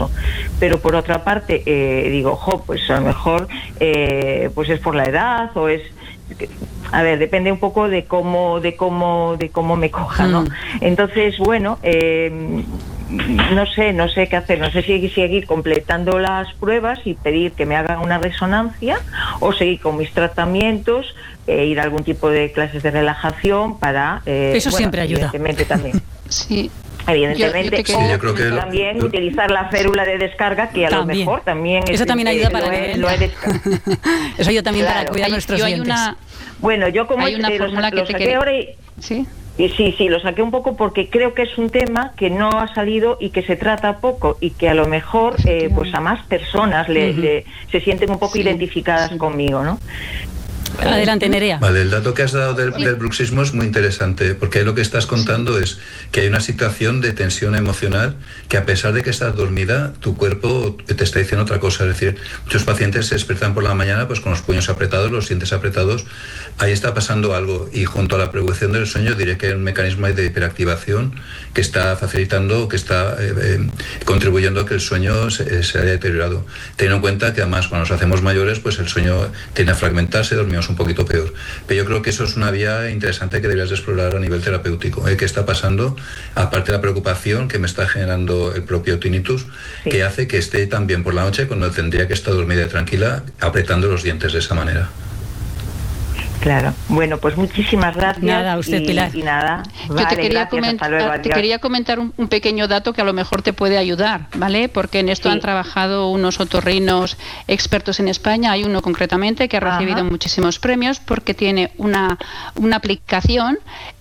caso. Pero por otra parte, digo, pues a lo mejor pues es por la edad o es... A ver, depende un poco de cómo me coja, ¿no? Entonces, bueno, no sé qué hacer. No sé si seguir completando las pruebas y pedir que me hagan una resonancia o seguir con mis tratamientos, ir a algún tipo de clases de relajación para... Eso siempre ayuda. Evidentemente también. Sí. Evidentemente, yo creo que también utilizar la férula de descarga, que a lo mejor también... Eso también ayuda para eso ayuda también para cuidar nuestros dientes. Bueno, yo como hay una fórmula que te saqué ahora ¿Sí? Sí, lo saqué un poco porque creo que es un tema que no ha salido y que se trata poco y que a lo mejor pues a más personas se sienten un poco identificadas conmigo, ¿no? Adelante, Nerea. Vale, el dato que has dado del bruxismo es muy interesante, porque ahí lo que estás contando es que hay una situación de tensión emocional que, a pesar de que estás dormida, tu cuerpo te está diciendo otra cosa. Es decir, muchos pacientes se despiertan por la mañana pues con los puños apretados, los dientes apretados. Ahí está pasando algo, y junto a la preocupación del sueño diré que hay un mecanismo de hiperactivación que está facilitando, que está contribuyendo a que el sueño se haya deteriorado. Teniendo en cuenta que además cuando nos hacemos mayores pues el sueño tiende a fragmentarse, dormimos un poquito peor. Pero yo creo que eso es una vía interesante que deberías explorar a nivel terapéutico. ¿Qué está pasando? Aparte de la preocupación que me está generando el propio tinnitus, que hace que esté también por la noche, cuando tendría que estar dormida y tranquila, apretando los dientes de esa manera. Claro. Bueno, pues muchísimas gracias. Nada, usted, Pilar. Y nada. Yo te quería comentar un pequeño dato que a lo mejor te puede ayudar, ¿vale? Porque en esto han trabajado unos otorrinos expertos en España. Hay uno concretamente que ha recibido muchísimos premios porque tiene una aplicación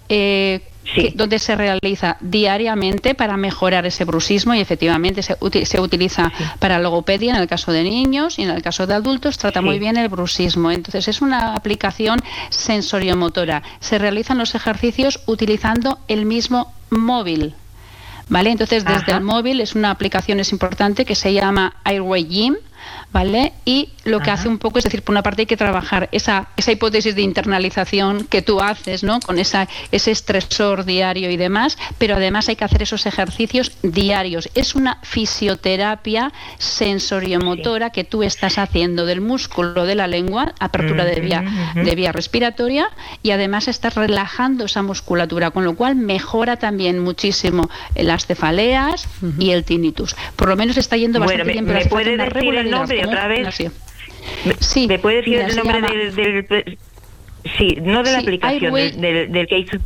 donde se realiza diariamente para mejorar ese bruxismo, y efectivamente se utiliza para logopedia en el caso de niños, y en el caso de adultos trata muy bien el bruxismo. Entonces es una aplicación sensoriomotora. Se realizan los ejercicios utilizando el mismo móvil, ¿vale? Entonces desde el móvil es una aplicación, es importante, que se llama Airway Gym, ¿vale? Y lo que hace un poco es decir, por una parte hay que trabajar esa hipótesis de internalización que tú haces, ¿no? Con ese estresor diario y demás, pero además hay que hacer esos ejercicios diarios. Es una fisioterapia sensoriomotora que tú estás haciendo del músculo de la lengua, apertura de vía respiratoria, y además estás relajando esa musculatura, con lo cual mejora también muchísimo las cefaleas y el tinnitus. Por lo menos está yendo bastante bien, pero ¿me puede decir el nombre otra vez? Sí. ¿Me puede decir el nombre del sí, no de la aplicación, del que hizo?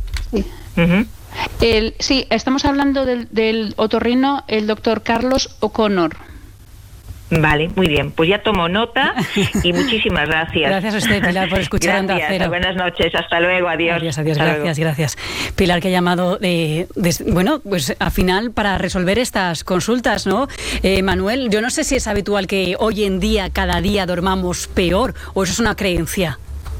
Sí. Sí, estamos hablando del otorrino, el doctor Carlos O'Connor. Vale, muy bien. Pues ya tomo nota y muchísimas gracias. Gracias a usted, Pilar, por escuchar Onda Cero. Buenas noches, hasta luego, adiós. Adiós, gracias. Pilar, que ha llamado, bueno, pues al final para resolver estas consultas, ¿no? Manuel, yo no sé si es habitual que hoy en día, cada día, dormamos peor, o eso es una creencia.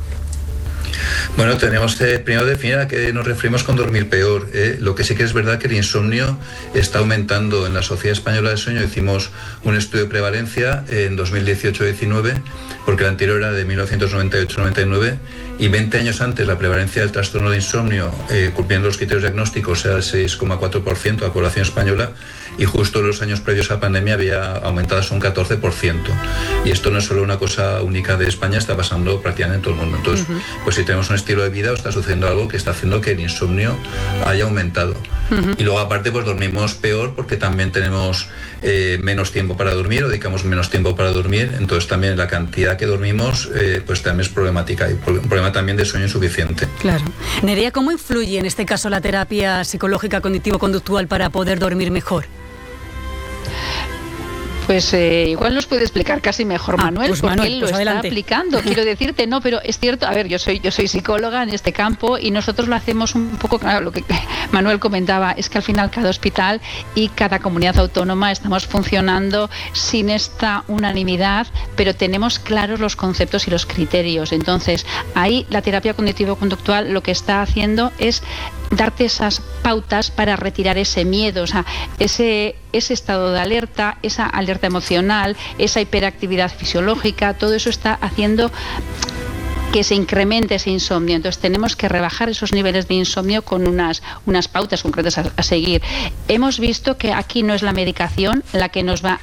Bueno, tenemos que primero definir a qué nos referimos con dormir peor. Lo que sí que es verdad que el insomnio está aumentando. En la Sociedad Española del Sueño hicimos un estudio de prevalencia en 2018-19, porque el anterior era de 1998-99, y 20 años antes la prevalencia del trastorno de insomnio, cumpliendo los criterios diagnósticos, era el 6,4% de la población española, y justo en los años previos a la pandemia había aumentado hasta un 14%. Y esto no es solo una cosa única de España, está pasando prácticamente en todo el mundo. Entonces, pues si tenemos un estilo de vida, está sucediendo algo que está haciendo que el insomnio haya aumentado. Y luego aparte pues dormimos peor porque también tenemos menos tiempo para dormir, o dedicamos menos tiempo para dormir. Entonces también la cantidad que dormimos pues también es problemática, y un problema también de sueño insuficiente. Claro. Nerea, ¿cómo influye en este caso la terapia psicológica cognitivo-conductual para poder dormir mejor? Pues igual nos puede explicar casi mejor Manuel, pues porque Manuel, él lo está aplicando. Quiero decirte, no, pero es cierto, a ver, yo soy psicóloga en este campo, y nosotros lo hacemos un poco, claro, lo que Manuel comentaba, es que al final cada hospital y cada comunidad autónoma estamos funcionando sin esta unanimidad, pero tenemos claros los conceptos y los criterios. Entonces, ahí la terapia cognitivo-conductual lo que está haciendo es darte esas pautas para retirar ese miedo, o sea, ese estado de alerta, esa alerta emocional, esa hiperactividad fisiológica, todo eso está haciendo que se incremente ese insomnio. Entonces tenemos que rebajar esos niveles de insomnio con unas pautas concretas a seguir. Hemos visto que aquí no es la medicación la que nos va